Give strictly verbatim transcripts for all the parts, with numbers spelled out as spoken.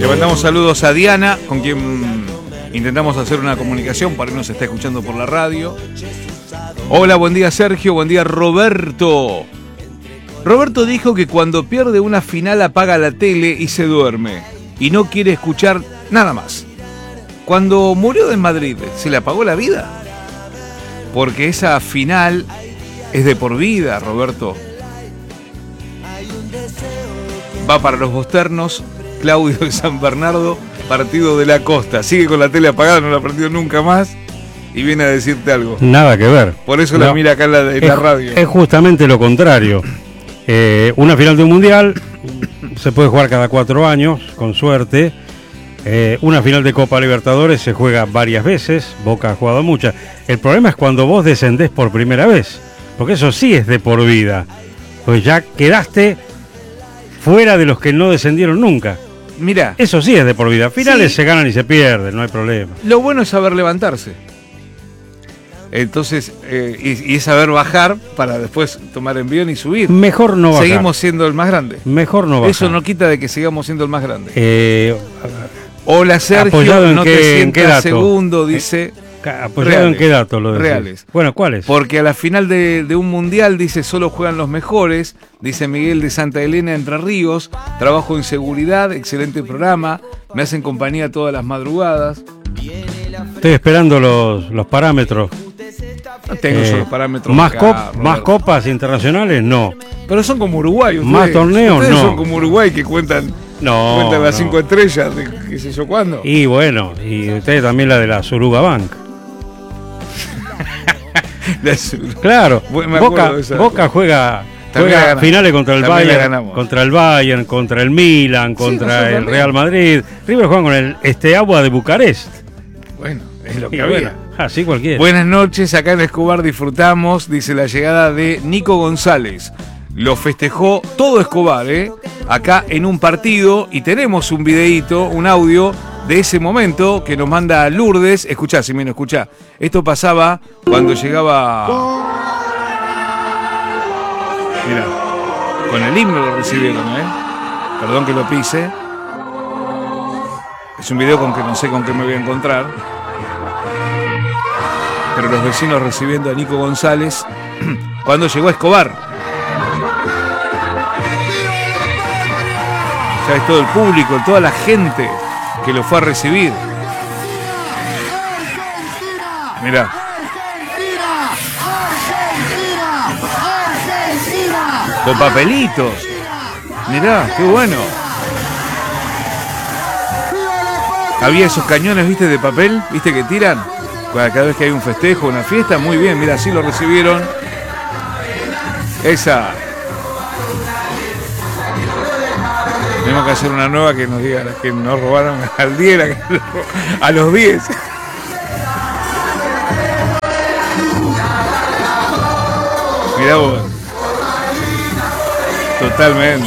Le mandamos saludos a Diana, con quien intentamos hacer una comunicación, para que nos esté escuchando por la radio. Hola, buen día Sergio, buen día Roberto. Roberto dijo que cuando pierde una final apaga la tele y se duerme, y no quiere escuchar nada más. Cuando murió en Madrid, ¿se le apagó la vida? Porque esa final es de por vida, Roberto. Va para los bosternos, Claudio de San Bernardo, partido de la Costa. Sigue con la tele apagada, no la ha prendido nunca más y viene a decirte algo. Nada que ver. Por eso no, la mira acá en la, en es, la radio. Es justamente lo contrario. Eh, una final de un mundial se puede jugar cada cuatro años, con suerte. Eh, una final de Copa Libertadores se juega varias veces, Boca ha jugado muchas. El problema es cuando vos descendés por primera vez, porque eso sí es de por vida. Pues ya quedaste fuera de los que no descendieron nunca. Mira, eso sí es de por vida. Finales sí, se ganan y se pierden, no hay problema. Lo bueno es saber levantarse. Entonces, eh, y, y es saber bajar para después tomar envión y subir. Mejor no bajar. Seguimos siendo el más grande. Mejor no bajar. Eso no quita de que sigamos siendo el más grande. Eh, Hola Sergio, no qué, te sientas segundo, dice. ¿Apoyado reales, en qué dato lo decís? Reales. Bueno, ¿cuáles? Porque a la final de, de un mundial, dice, solo juegan los mejores, dice Miguel de Santa Elena, Entre Ríos. Trabajo en seguridad, excelente programa, me hacen compañía todas las madrugadas. Estoy esperando los, los parámetros. No tengo eh, los parámetros. Más, acá, cop, más copas internacionales, no. Pero son como Uruguay. Ustedes, más torneos, ustedes no. Son como Uruguay que cuentan, no, cuentan las no. cinco estrellas de qué sé yo cuándo. Y bueno, y ustedes también la de la Suruga Bank. Claro, Boca, Boca juega, juega finales contra el Bayern, contra el Bayern, contra el Milan, contra sí, el Real Madrid. River juega con el Steaua de Bucarest. Bueno, es lo que y había. Bueno, así cualquiera. Buenas noches, acá en Escobar disfrutamos, dice la llegada de Nico González. Lo festejó todo Escobar, ¿eh? Acá en un partido, y tenemos un videíto, un audio de ese momento que nos manda Lourdes. Escuchá, Simeno, escuchá. Esto pasaba cuando llegaba... Mirá, con el himno lo recibieron, ¿eh? Perdón que lo pise. Es un video con que no sé con qué me voy a encontrar. Pero los vecinos recibiendo a Nico González cuando llegó Escobar. Ya es todo el público, toda la gente que lo fue a recibir. Mirá. Con papelitos. Mirá, qué bueno. Había esos cañones, ¿viste? De papel, ¿viste? Que tiran cada vez que hay un festejo, una fiesta. Muy bien, mira, así lo recibieron. Esa. Tenemos que hacer una nueva que nos diga que nos robaron al diez, a los diez. Mirá vos. Totalmente.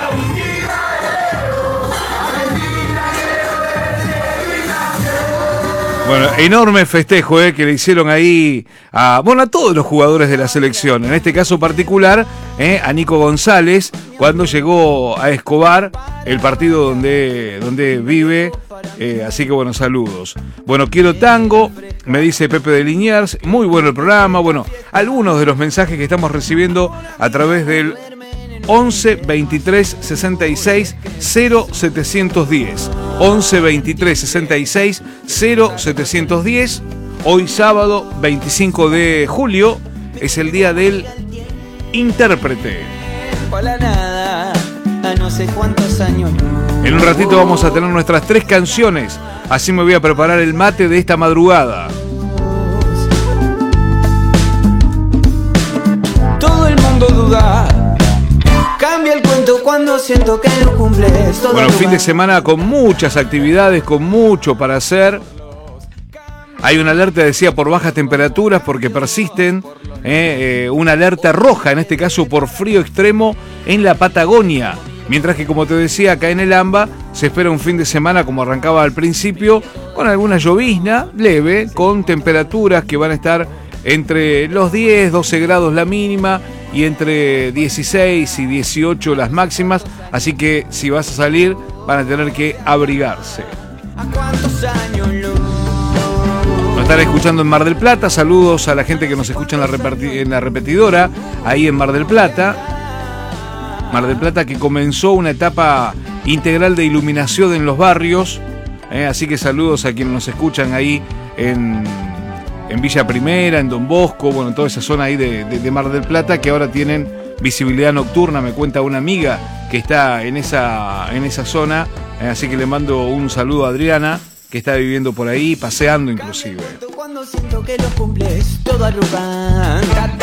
Bueno, enorme festejo eh, que le hicieron ahí a, bueno, a todos los jugadores de la selección. En este caso particular, eh, a Nico González, cuando llegó a Escobar, el partido donde, donde vive. Eh, así que bueno, saludos. Bueno, quiero tango, me dice Pepe de Liniers. Muy bueno el programa. Bueno, algunos de los mensajes que estamos recibiendo a través del once veintitrés sesenta y seis cero setecientos diez. once veintitrés sesenta y seis cero setecientos diez. Hoy sábado veinticinco de julio es el día del intérprete. No sé cuántos años. En un ratito vamos a tener nuestras tres canciones. Así me voy a preparar el mate de esta madrugada. Todo el mundo duda. Cambia el cuento cuando siento que no cumples. Todo bueno, fin de semana con muchas actividades, con mucho para hacer. Hay una alerta, decía, por bajas temperaturas porque persisten. Eh, eh, una alerta roja, en este caso por frío extremo en la Patagonia. Mientras que, como te decía, acá en el AMBA se espera un fin de semana, como arrancaba al principio, con alguna llovizna leve, con temperaturas que van a estar entre los diez, doce grados la mínima y entre dieciséis y dieciocho las máximas. Así que si vas a salir, van a tener que abrigarse. ¿A cuántos años luz? Nos están escuchando en Mar del Plata. Saludos a la gente que nos escucha en la, reparti- en la repetidora, ahí en Mar del Plata. Mar del Plata, que comenzó una etapa integral de iluminación en los barrios. Eh, así que saludos a quienes nos escuchan ahí en, en Villa Primera, en Don Bosco, bueno, en toda esa zona ahí de, de, de Mar del Plata, que ahora tienen visibilidad nocturna. Me cuenta una amiga que está en esa, en esa zona. Eh, así que le mando un saludo a Adriana, que está viviendo por ahí, paseando inclusive. Cuando siento que lo cumples, todo arrugan.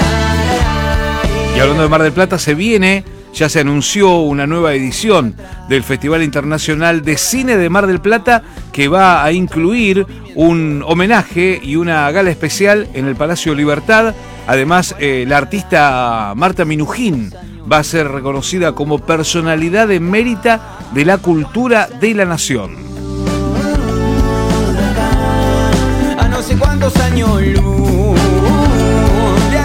Y hablando de Mar del Plata, se viene, ya se anunció una nueva edición del Festival Internacional de Cine de Mar del Plata, que va a incluir un homenaje y una gala especial en el Palacio Libertad. Además, eh, la artista Marta Minujín va a ser reconocida como personalidad emérita de la cultura de la nación. A no sé cuántos años luz de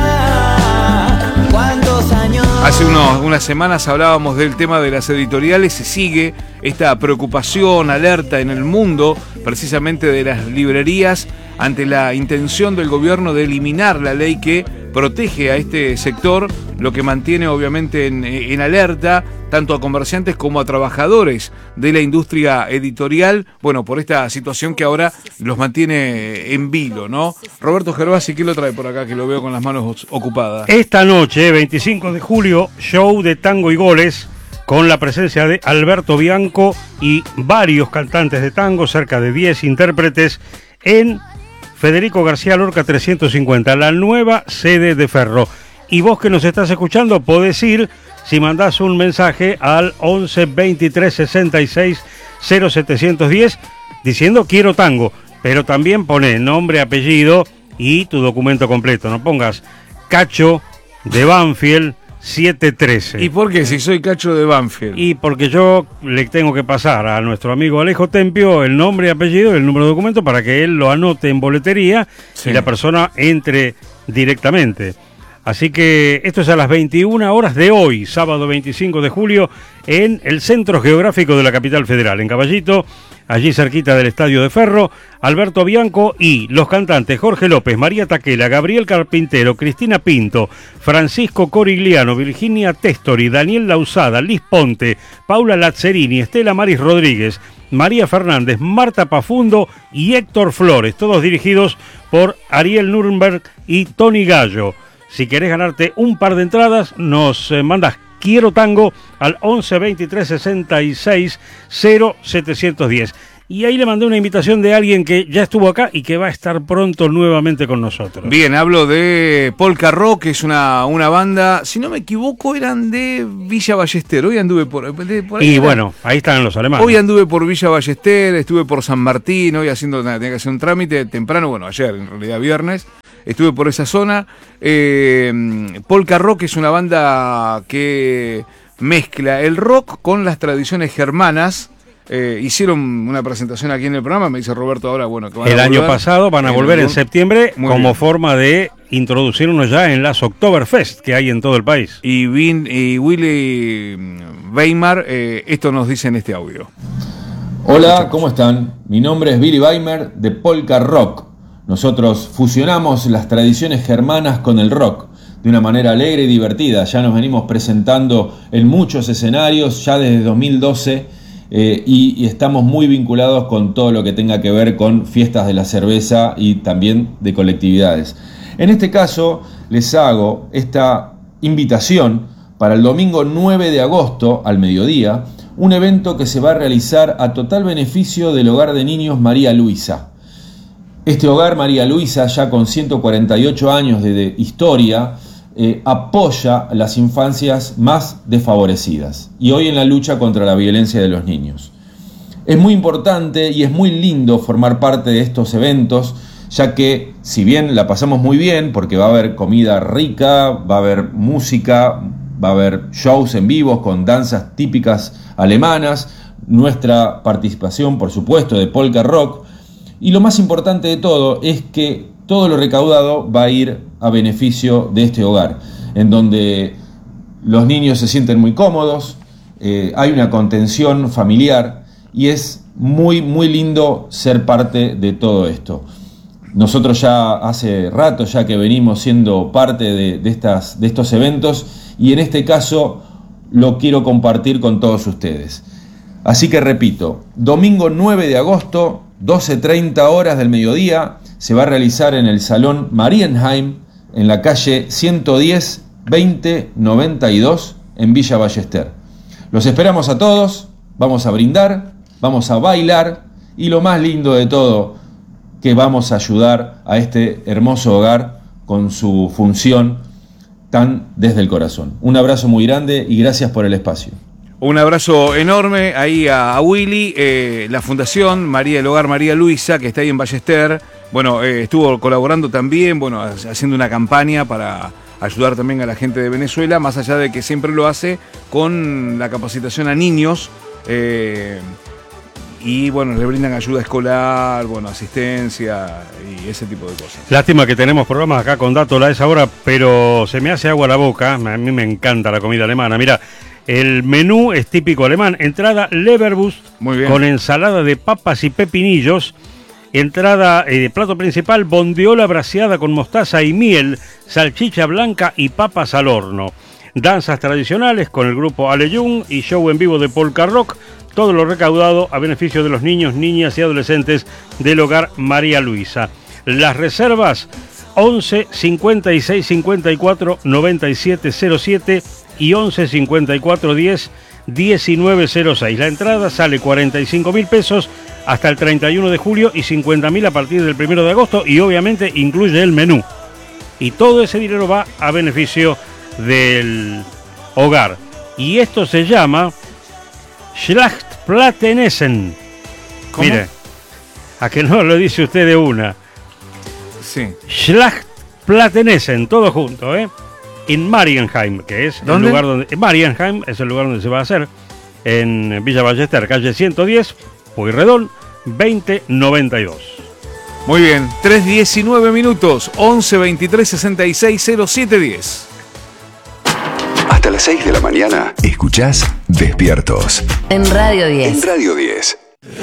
acá, cuántos años. Hace unos, unas semanas hablábamos del tema de las editoriales. Se sigue esta preocupación, alerta en el mundo, precisamente de las librerías, ante la intención del gobierno de eliminar la ley que protege a este sector, lo que mantiene obviamente en, en alerta tanto a comerciantes como a trabajadores de la industria editorial, bueno, por esta situación que ahora los mantiene en vilo, ¿no? Roberto Gervasi, ¿qué lo trae por acá? Que lo veo con las manos ocupadas. Esta noche, veinticinco de julio, show de tango y goles, con la presencia de Alberto Bianco y varios cantantes de tango, cerca de diez intérpretes, en Federico García Lorca trescientos cincuenta, la nueva sede de Ferro. Y vos que nos estás escuchando, podés ir si mandás un mensaje al once veintitrés sesenta y seis cero setecientos diez diciendo quiero tango, pero también poné nombre, apellido y tu documento completo. No pongas Cacho de Banfield siete trece. ¿Y por qué? Si soy Cacho de Banfield. Y porque yo le tengo que pasar a nuestro amigo Alejo Tempio el nombre y apellido y el número de documento para que él lo anote en boletería, sí, y la persona entre directamente. Así que esto es a las veintiuna horas de hoy, sábado veinticinco de julio, en el Centro Geográfico de la Capital Federal, en Caballito, allí cerquita del Estadio de Ferro. Alberto Bianco y los cantantes Jorge López, María Taquela, Gabriel Carpintero, Cristina Pinto, Francisco Corigliano, Virginia Testori, Daniel Lausada, Liz Ponte, Paula Lazzarini, Estela Maris Rodríguez, María Fernández, Marta Pafundo y Héctor Flores, todos dirigidos por Ariel Nuremberg y Tony Gallo. Si querés ganarte un par de entradas, nos eh, mandas quiero tango al once veintitrés sesenta y seis cero setecientos diez. Y ahí le mandé una invitación de alguien que ya estuvo acá y que va a estar pronto nuevamente con nosotros. Bien, hablo de Polka Rock, que es una, una banda, si no me equivoco, eran de Villa Ballester. Hoy anduve por, de, por ahí. Y era. Bueno, ahí están los alemanes. Hoy anduve por Villa Ballester, estuve por San Martín, hoy haciendo, nada, tenía que hacer un trámite temprano, bueno, ayer, en realidad viernes. Estuve por esa zona. Eh, Polka Rock es una banda que mezcla el rock con las tradiciones germanas. Eh, hicieron una presentación aquí en el programa, me dice Roberto ahora, bueno, que van el a volver, año pasado van a en volver el, en septiembre como bien. forma de introducirnos ya en las Oktoberfest que hay en todo el país. Y, Vin, y Willy Weimar, eh, esto nos dice en este audio. Hola, ¿cómo están? Mi nombre es Billy Weimar de Polka Rock. Nosotros fusionamos las tradiciones germanas con el rock de una manera alegre y divertida. Ya nos venimos presentando en muchos escenarios, ya desde dos mil doce, eh, y, y estamos muy vinculados con todo lo que tenga que ver con fiestas de la cerveza y también de colectividades. En este caso, les hago esta invitación para el domingo nueve de agosto al mediodía, un evento que se va a realizar a total beneficio del Hogar de Niños María Luisa. Este hogar, María Luisa, ya con ciento cuarenta y ocho años de, de historia, eh, apoya las infancias más desfavorecidas y hoy en la lucha contra la violencia de los niños. Es muy importante y es muy lindo formar parte de estos eventos, ya que si bien la pasamos muy bien, porque va a haber comida rica, va a haber música, va a haber shows en vivo con danzas típicas alemanas, nuestra participación, por supuesto, de Polka Rock. Y lo más importante de todo es que todo lo recaudado va a ir a beneficio de este hogar, en donde los niños se sienten muy cómodos, eh, hay una contención familiar y es muy, muy lindo ser parte de todo esto. Nosotros ya hace rato ya que venimos siendo parte de, de, estas, de estos eventos y en este caso lo quiero compartir con todos ustedes. Así que repito, domingo nueve de agosto, doce treinta horas del mediodía, se va a realizar en el Salón Marienheim, en la calle ciento diez, veinte noventa y dos, en Villa Ballester. Los esperamos a todos, vamos a brindar, vamos a bailar y lo más lindo de todo, que vamos a ayudar a este hermoso hogar con su función tan desde el corazón. Un abrazo muy grande y gracias por el espacio. Un abrazo enorme ahí a, a Willy, eh, la Fundación María del Hogar María Luisa, que está ahí en Ballester. Bueno, eh, estuvo colaborando también, bueno, haciendo una campaña para ayudar también a la gente de Venezuela, más allá de que siempre lo hace con la capacitación a niños. Eh, Y bueno, le brindan ayuda escolar, bueno, asistencia y ese tipo de cosas. Lástima que tenemos programas acá con datos a esa hora, pero se me hace agua la boca. A mí me encanta la comida alemana. Mira, el menú es típico alemán. Entrada Leberwurst con ensalada de papas y pepinillos. Entrada de eh, plato principal, bondiola braseada con mostaza y miel, salchicha blanca y papas al horno. Danzas tradicionales con el grupo Ale Jung y show en vivo de Polka Rock. Todo lo recaudado a beneficio de los niños, niñas y adolescentes del Hogar María Luisa. Las reservas once cincuenta y seis cincuenta y cuatro noventa y siete cero siete y once cincuenta y cuatro diez diecinueve cero seis. La entrada sale cuarenta y cinco mil pesos hasta el treinta y uno de julio y cincuenta mil a partir del primero de agosto y obviamente incluye el menú. Y todo ese dinero va a beneficio del hogar. Y esto se llama Schlachtplatenessen. Mire, a que no lo dice usted de una. Sí. Schlachtplatenessen, todo junto, ¿eh? En Marienheim, que es ¿Dónde? el lugar donde. Marienheim es el lugar donde se va a hacer. En Villa Ballester, calle ciento diez, Pueyrredón, veinte noventa y dos. Muy bien, tres diecinueve minutos, once veintitrés sesenta y seis cero siete diez. Hasta las seis de la mañana, escuchás Despiertos. En Radio diez. En Radio diez.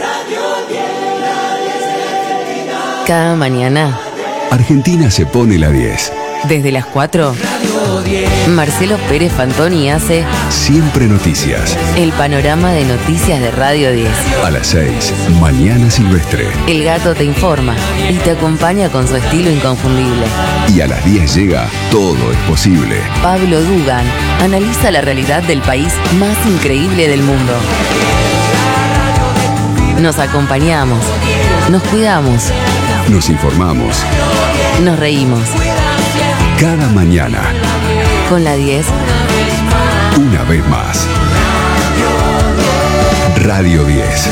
Cada mañana, Argentina se pone la diez. desde las cuatro, Marcelo Pérez Fantoni hace Siempre noticias. el panorama de noticias de Radio diez. A las seis, Mañana Silvestre. El gato te informa y te acompaña con su estilo inconfundible. Y a las diez llega Todo es posible. Pablo Dugan analiza la realidad del país más increíble del mundo. Nos acompañamos, nos cuidamos, Nos informamos. nos reímos. Cada mañana, Con la diez, una vez más. Radio diez.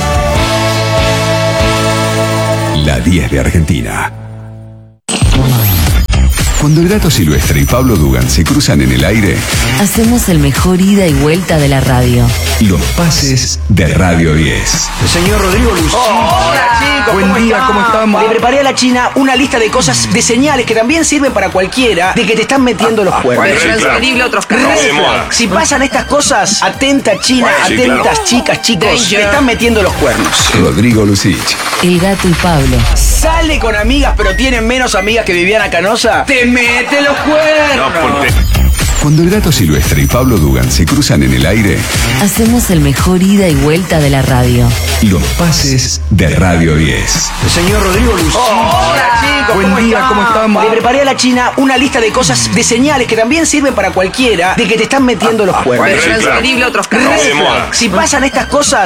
La diez de Argentina. Cuando el gato Silvestre y Pablo Dugan se cruzan en el aire, hacemos el mejor ida y vuelta de la radio. los pases de Radio diez. Señor Rodrigo Lucía. Hola chicos, Buen ¿cómo día, están? ¿cómo estamos? Le preparé a la China una lista de cosas, de señales que también sirven para cualquiera de que te están metiendo los cuernos. Bueno, sí, claro. Otros Si pasan estas cosas, atenta China, Sí, atentas claro. chicas, chicos, te están metiendo los cuernos. Rodrigo Lucich. El gato y Pablo. Sale con amigas pero tiene menos amigas que Viviana Canosa, te mete los cuernos. Cuando el gato Silvestre y Pablo Dugan se cruzan en el aire, Hacemos el mejor ida y vuelta de la radio. los pases de Radio diez. Señor Rodrigo Lucía. Hola chicos, Buen ¿cómo día, están? ¿cómo estamos? Le preparé a la China una lista de cosas, de señales que también sirven para cualquiera de que te están metiendo los cuernos. Bueno, sí, claro. Si pasan estas cosas,